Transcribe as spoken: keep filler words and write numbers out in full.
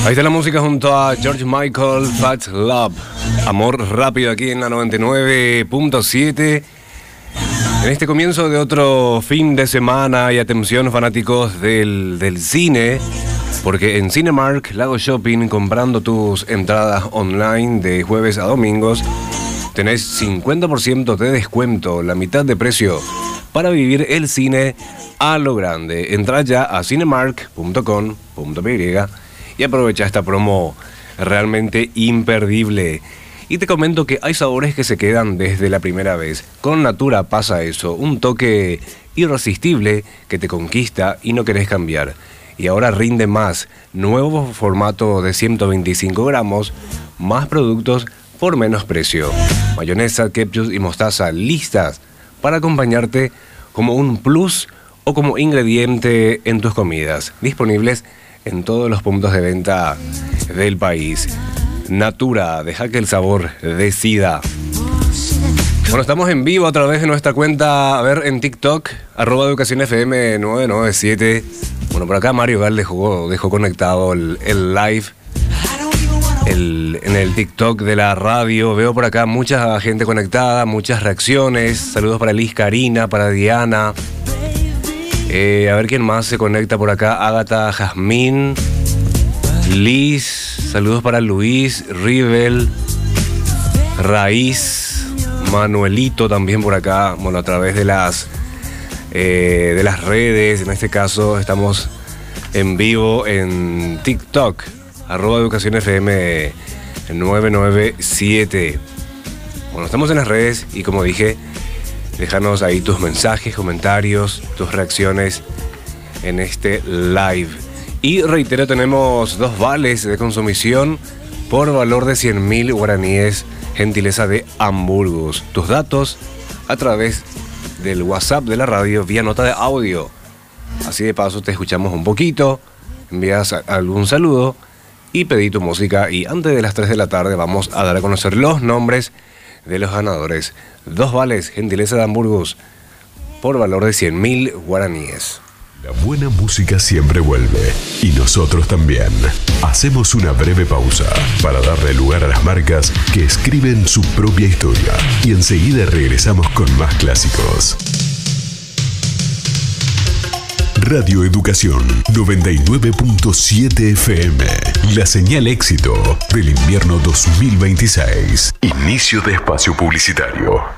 Ahí está la música junto a George Michael, Fat Love. Amor rápido aquí en la noventa y nueve punto siete. En este comienzo de otro fin de semana, y atención fanáticos del, del cine, porque en Cinemark Lago Shopping, comprando tus entradas online de jueves a domingos, tenés cincuenta por ciento de descuento, la mitad de precio, para vivir el cine a lo grande. Entra ya a cinemark punto com punto pe y aprovecha esta promo realmente imperdible. Y te comento que hay sabores que se quedan desde la primera vez. Con Natura pasa eso, un toque irresistible que te conquista y no querés cambiar. Y ahora rinde más, nuevo formato de ciento veinticinco gramos, más productos por menos precio. Mayonesa, ketchup y mostaza listas para acompañarte como un plus o como ingrediente en tus comidas. Disponibles en todos los puntos de venta del país. Natura, deja que el sabor decida. Bueno, estamos en vivo a través de nuestra cuenta, a ver, en TikTok, arroba Educación F M nueve nueve siete. Bueno, por acá Mario Gal dejó, dejó conectado el, el live el, en el TikTok de la radio. Veo por acá mucha gente conectada, muchas reacciones. Saludos para Liz Karina, para Diana. Eh, a ver quién más se conecta por acá. Ágata, Jazmín, Liz. Saludos para Luis, Rivel, Raíz, Manuelito también por acá. Bueno, a través de las eh, de las redes. En este caso estamos en vivo en TikTok, arroba Educación F M nueve nueve siete. Bueno, estamos en las redes y, como dije, déjanos ahí tus mensajes, comentarios, tus reacciones en este live. Y reitero, tenemos dos vales de consumición por valor de cien mil guaraníes, gentileza de Hamburgus. Tus datos a través del WhatsApp de la radio vía nota de audio. Así de paso te escuchamos un poquito, envías algún saludo y pedí tu música. Y antes de las tres de la tarde vamos a dar a conocer los nombres de los ganadores. Dos vales, gentileza de Hamburgus, por valor de cien mil guaraníes. La buena música siempre vuelve, y nosotros también. Hacemos una breve pausa para darle lugar a las marcas que escriben su propia historia, y enseguida regresamos con más clásicos. Radio Educación noventa y nueve punto siete F M, la señal éxito del invierno dos mil veintiséis. Inicio de espacio publicitario.